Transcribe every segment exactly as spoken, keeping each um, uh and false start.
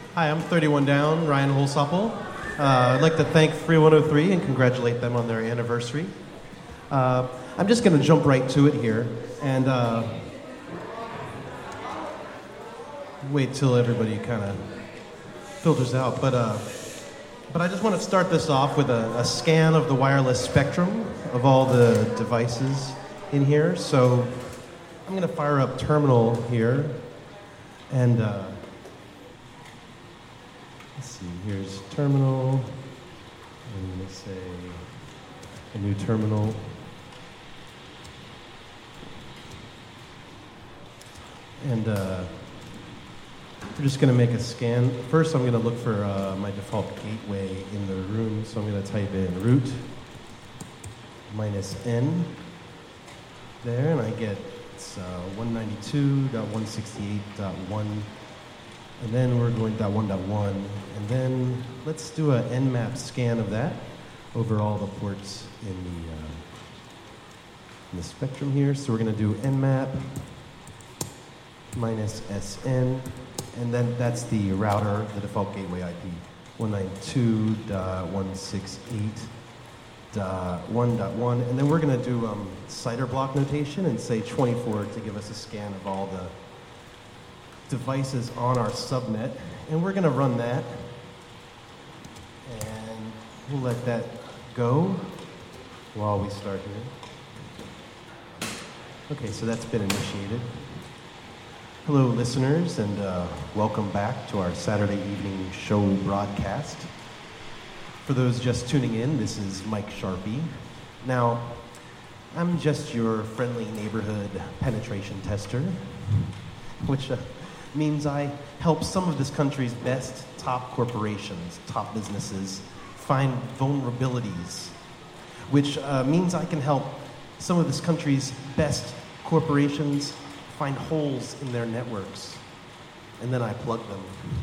Hi, I'm thirty-one Down, Ryan Holsopple. Uh, I'd like to thank Free one oh three and congratulate them on their anniversary. Uh, I'm just going to jump right to it here and uh, wait till everybody kind of filters out. But uh, but I just want to start this off with a, a scan of the wireless spectrum of all the devices in here. So I'm going to fire up Terminal here and... Uh, Let's see, here's terminal. I'm going to say a new terminal. And uh, we're just going to make a scan. First, I'm going to look for uh, my default gateway in the room. So I'm going to type in root minus n there, and I get it's uh, one ninety-two dot one sixty-eight dot one. And then we're going dot one dot one, and then let's do a Nmap scan of that over all the ports in the uh, in the spectrum here. So we're going to do Nmap minus Sn, and then that's the router, the default gateway I P, one ninety-two dot one sixty-eight dot one dot one, and then we're going to do um, CIDR block notation and say twenty-four to give us a scan of all the devices on our subnet, and we're going to run that, and we'll let that go while we start here. Okay, so that's been initiated. Hello, listeners, and uh, welcome back to our Saturday evening show broadcast. For those just tuning in, this is Mike Sharpie. Now, I'm just your friendly neighborhood penetration tester, which uh, means I help some of this country's best top corporations, top businesses, find vulnerabilities, which uh, means I can help some of this country's best corporations find holes in their networks, and then I plug them.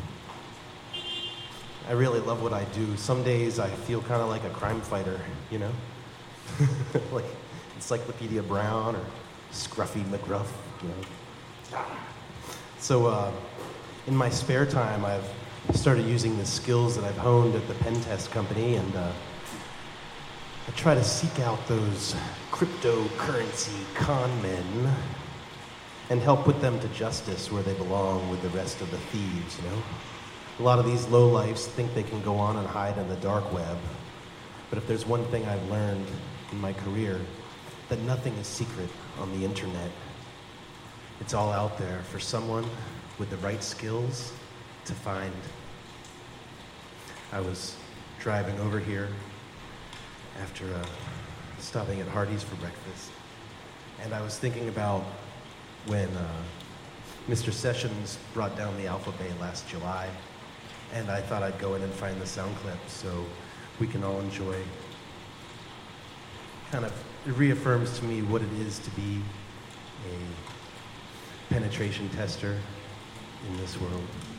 I really love what I do. Some days I feel kind of like a crime fighter, you know? Like Encyclopedia Brown or Scruffy McGruff, you know? So uh, in my spare time, I've started using the skills that I've honed at the pen test company, and uh, I try to seek out those cryptocurrency con men and help put them to justice where they belong with the rest of the thieves, you know? A lot of these lowlifes think they can go on and hide in the dark web, but if there's one thing I've learned in my career, that nothing is secret on the internet. It's all out there for someone with the right skills to find. I was driving over here after uh, stopping at Hardee's for breakfast, and I was thinking about when uh, Mister Sessions brought down the Alpha Bay last July, and I thought I'd go in and find the sound clip so we can all enjoy. Kind of, it reaffirms to me what it is to be a penetration tester in this world.